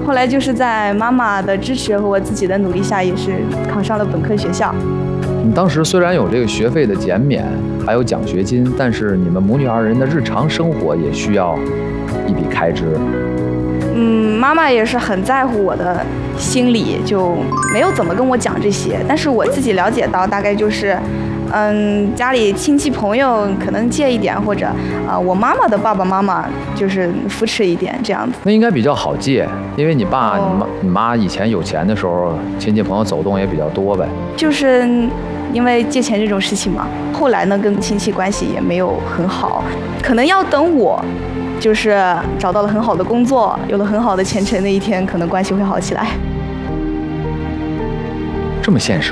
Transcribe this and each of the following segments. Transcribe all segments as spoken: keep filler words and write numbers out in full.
后来就是在妈妈的支持和我自己的努力下，也是考上了本科学校。 你当时虽然有这个学费的减免，还有奖学金，但是你们母女二人的日常生活也需要一笔开支。 嗯，妈妈也是很在乎我的心理，就没有怎么跟我讲这些。但是我自己了解到，大概就是，嗯，家里亲戚朋友可能借一点，或者啊、呃，我妈妈的爸爸妈妈就是扶持一点这样子。 那应该比较好借，因为你爸、 哦、 你妈、你妈以前有钱的时候，亲戚朋友走动也比较多呗。 就是因为借钱这种事情嘛，后来呢跟亲戚关系也没有很好，可能要等我。就是找到了很好的工作，有了很好的前程，那一天可能关系会好起来。 这么现实？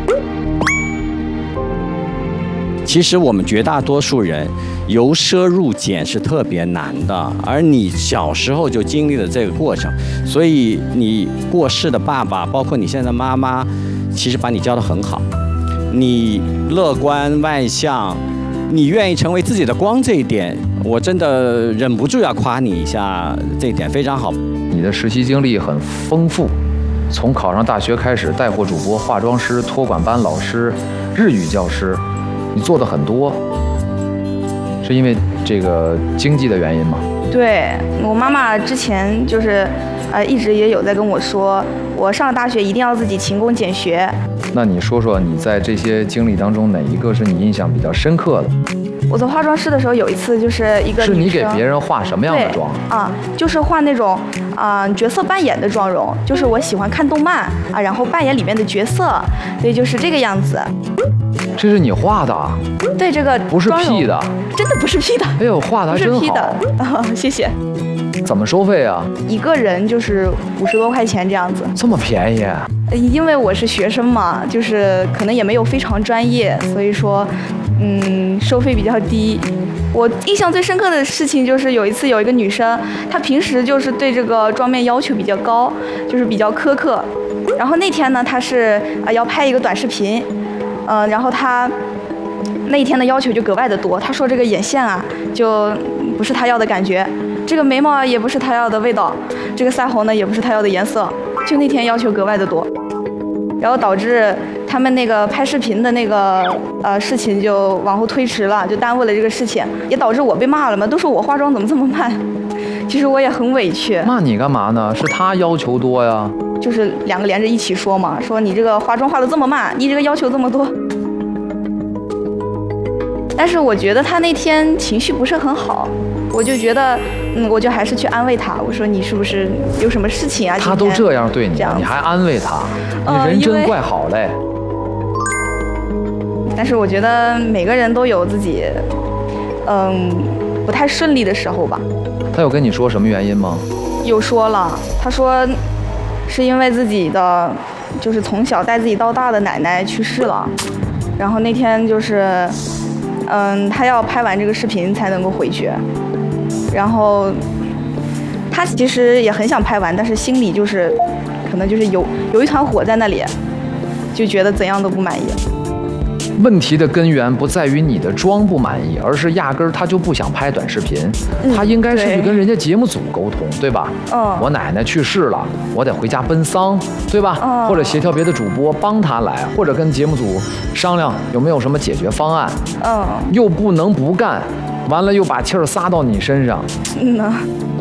其实我们绝大多数人由奢入俭是特别难的，而你小时候就经历了这个过程，所以你过世的爸爸，包括你现在的妈妈，其实把你教得很好。你乐观外向，你愿意成为自己的光，这一点我真的忍不住要夸你一下，这一点非常好。 你的实习经历很丰富，从考上大学开始，带货主播、化妆师、托管班老师、日语教师，你做的很多，是因为这个经济的原因吗？ 对，我妈妈之前就是，呃，一直也有在跟我说，我上了大学一定要自己勤工俭学。 那你说说你在这些经历当中哪一个是你印象比较深刻的？ 我做化妆师的时候，有一次就是一个是你给别人化什么样的妆啊？就是化那种啊、呃、角色扮演的妆容，就是我喜欢看动漫啊，然后扮演里面的角色，所以就是这个样子。 这是你画的？ 对，这个不是 P 的， 真的不是 P 的。 哎呦，画的还真好。 不是 P 的、哦，谢谢。 怎么收费啊？ 一个人就是五十多块钱这样子。 这么便宜？ 因为我是学生嘛，就是可能也没有非常专业，所以说，嗯，收费比较低。我印象最深刻的事情就是有一次有一个女生，她平时就是对这个妆面要求比较高，就是比较苛刻。然后那天呢，她是啊、呃、要拍一个短视频，嗯、呃，然后她那一天的要求就格外的多。她说这个眼线啊，就不是她要的感觉。这个眉毛啊也不是她要的味道，这个腮红呢也不是她要的颜色，就那天要求格外的多，然后导致他们那个拍视频的那个呃事情就往后推迟了，就耽误了这个事情，也导致我被骂了嘛，都说我化妆怎么这么慢，其实我也很委屈。 骂你干嘛呢？是他要求多呀。 就是两个连着一起说嘛，说你这个化妆化得这么慢，你这个要求这么多。但是我觉得他那天情绪不是很好，我就觉得，嗯，我就还是去安慰他，我说你是不是有什么事情啊？ 他都这样对你了，你还安慰他，你人真怪好嘞。 呃、但是我觉得每个人都有自己，嗯，不太顺利的时候吧。 他有跟你说什么原因吗？ 有说了，他说是因为自己的，就是从小带自己到大的奶奶去世了，然后那天就是。嗯，他要拍完这个视频才能够回去，然后他其实也很想拍完，但是心里就是可能就是有有一团火在那里，就觉得怎样都不满意。 问题的根源不在于你的妆不满意，而是压根儿他就不想拍短视频，嗯、他应该是去跟人家节目组沟通，对吧？ 嗯， 我奶奶去世了，我得回家奔丧，对吧？ 嗯， 或者协调别的主播帮他来，或者跟节目组商量有没有什么解决方案。 嗯， 又不能不干，完了又把气儿撒到你身上。 嗯呢。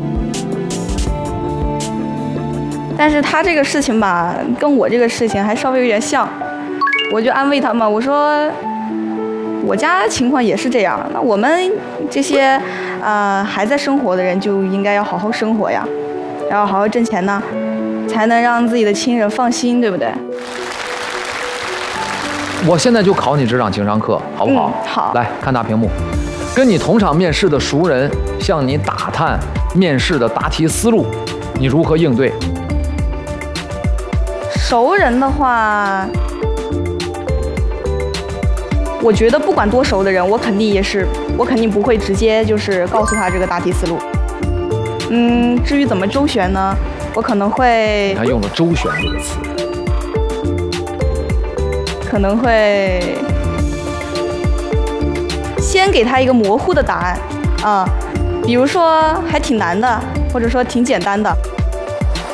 但是他这个事情吧，跟我这个事情还稍微有点像。我就安慰他嘛，我说我家情况也是这样，那我们这些呃还在生活的人就应该要好好生活呀，然后好好挣钱呢，才能让自己的亲人放心，对不对？ 我现在就考你职场情商课，好不好？ 嗯、好。 来看大屏幕，跟你同场面试的熟人向你打探面试的答题思路，你如何应对？ 熟人的话。我觉得不管多熟的人，我肯定也是，我肯定不会直接就是告诉他这个答题思路。嗯，至于怎么周旋呢，我可能会。 他用了周旋这个词。 可能会先给他一个模糊的答案，啊、呃，比如说还挺难的，或者说挺简单的。